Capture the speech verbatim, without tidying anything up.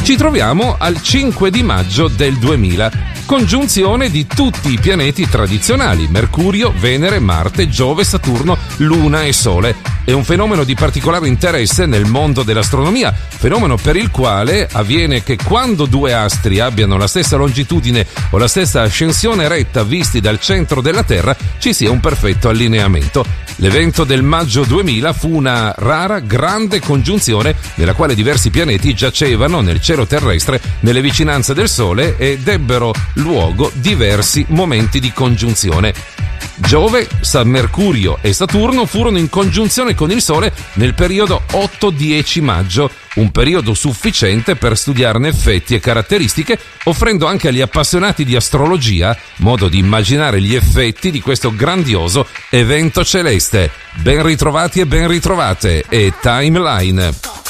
Ci troviamo al cinque di maggio del duemila, congiunzione di tutti i pianeti tradizionali: Mercurio, Venere, Marte, Giove, Saturno, Luna e Sole. È un fenomeno di particolare interesse nel mondo dell'astronomia, fenomeno per il quale avviene che quando due astri abbiano la stessa longitudine o la stessa ascensione retta visti dal centro della Terra ci sia un perfetto allineamento. L'evento del maggio duemila fu una rara, grande congiunzione nella quale diversi pianeti giacevano nel cielo terrestre nelle vicinanze del Sole ed ebbero luogo diversi momenti di congiunzione. Giove, San Mercurio e Saturno furono in congiunzione con il Sole nel periodo otto dieci maggio, un periodo sufficiente per studiarne effetti e caratteristiche, offrendo anche agli appassionati di astrologia modo di immaginare gli effetti di questo grandioso evento celeste. Ben ritrovati e ben ritrovate, e Timeline.